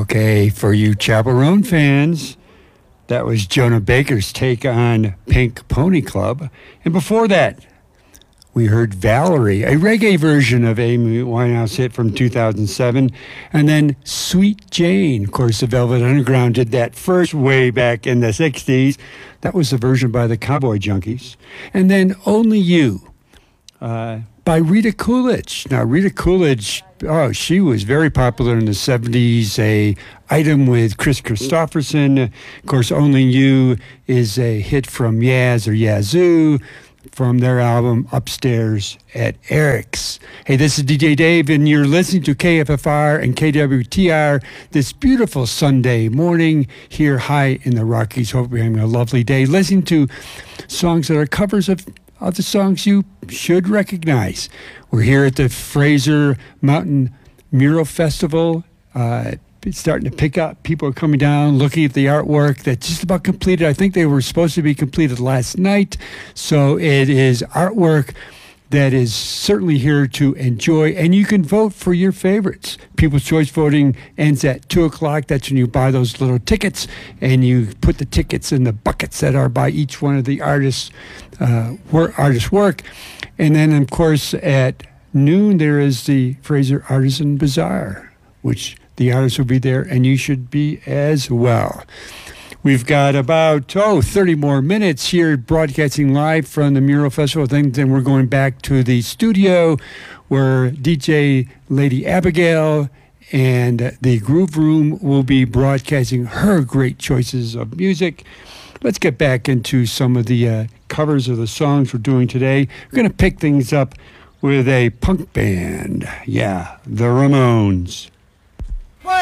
Okay, for you Chaperone fans, that was Jonah Baker's take on Pink Pony Club. And before that, we heard Valerie, a reggae version of Amy Winehouse hit from 2007. And then Sweet Jane, of course, the Velvet Underground did that first way back in the 60s. That was the version by the Cowboy Junkies. And then Only You by Rita Coolidge. Now, Rita Coolidge, she was very popular in the 70s, a item with Chris Christopherson. Of course, Only You is a hit from Yaz or Yazoo from their album Upstairs at Eric's. Hey, this is DJ Dave, and you're listening to KFFR and KWTR this beautiful Sunday morning here high in the Rockies. Hope you're having a lovely day. Listening to songs that are covers of the songs you should recognize. We're here at the Fraser Mountain Mural Festival. It's starting to pick up. People are coming down, looking at the artwork that's just about completed. I think they were supposed to be completed last night. So it is artwork that is certainly here to enjoy. And you can vote for your favorites. People's Choice voting ends at 2 o'clock. That's when you buy those little tickets and you put the tickets in the buckets that are by each one of the artists' work. And then, of course, at noon, there is the Fraser Artisan Bazaar, which the artists will be there, and you should be as well. We've got about, 30 more minutes here broadcasting live from the Mural Festival. Then we're going back to the studio where DJ Lady Abigail and the Groove Room will be broadcasting her great choices of music. Let's get back into some of the covers of the songs we're doing today. We're going to pick things up with a punk band. Yeah, the Ramones.